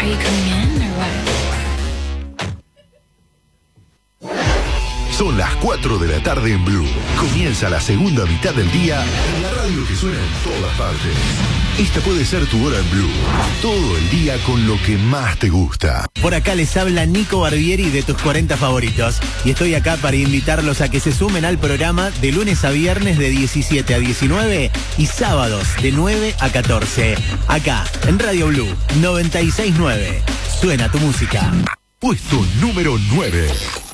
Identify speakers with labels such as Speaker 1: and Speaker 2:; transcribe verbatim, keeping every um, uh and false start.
Speaker 1: you coming in or what?
Speaker 2: Son las cuatro de la tarde en Blue. Comienza la segunda mitad del día en la radio que suena en todas partes. Esta puede ser tu hora en Blue. Todo el día con lo que más te gusta.
Speaker 3: Por acá les habla Nico Barbieri de tus cuarenta favoritos. Y estoy acá para invitarlos a que se sumen al programa de lunes a viernes de diecisiete a diecinueve y sábados de nueve a catorce. Acá, en Radio Blue noventa y seis punto nueve. Suena tu música.
Speaker 2: Puesto número nueve.